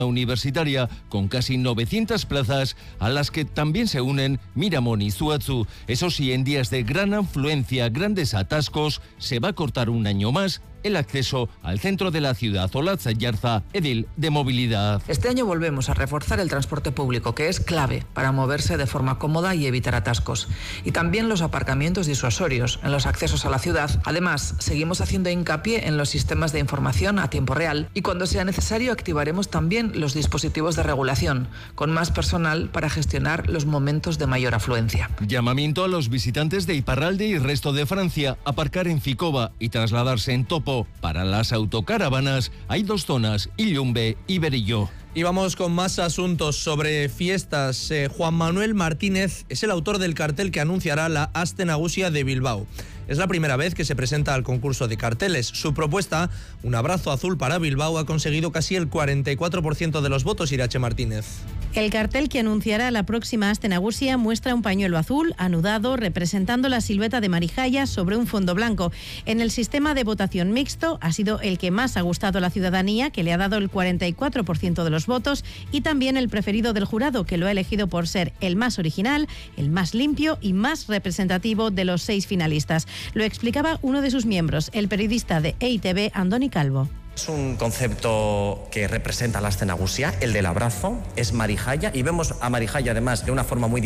universitaria con casi 900 plazas a las que también se unen Miramón y Zuazu. Eso sí, en días de gran afluencia, grandes atascos, se va a cortar un año más el acceso al centro de la ciudad. Olatz Ayarza, edil de movilidad. Este año volvemos a reforzar el transporte público, que es clave para moverse de forma cómoda y evitar atascos. Y también los aparcamientos disuasorios en los accesos a la ciudad. Además, seguimos haciendo hincapié en los sistemas de información a tiempo real y cuando sea necesario activaremos también los dispositivos de regulación, con más personal para gestionar los momentos de mayor afluencia. Llamamiento a los visitantes de Iparralde y resto de Francia a aparcar en Ficova y trasladarse en Topo. Para las autocaravanas hay 2 zonas, Illumbe y Berillo. Y vamos con más asuntos sobre fiestas. Juan Manuel Martínez es el autor del cartel que anunciará la Aste Nagusia de Bilbao. Es la primera vez que se presenta al concurso de carteles. Su propuesta, un abrazo azul para Bilbao, ha conseguido casi el 44% de los votos. Irache Martínez. El cartel que anunciará la próxima Aste Nagusia muestra un pañuelo azul anudado representando la silueta de Marijaya sobre un fondo blanco. En el sistema de votación mixto ha sido el que más ha gustado a la ciudadanía, que le ha dado el 44% de los votos, y también el preferido del jurado, que lo ha elegido por ser el más original, el más limpio y más representativo de los 6 finalistas. Lo explicaba uno de sus miembros, el periodista de EITB, Andoni Calvo. Es un concepto que representa la Aste Nagusia, el del abrazo, es Marijaya, y vemos a Marijaya además de una forma muy